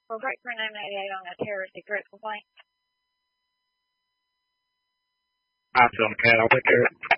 We'll break for 998 on a terror secret complaint. I'm still on the cat. I'll take care of it.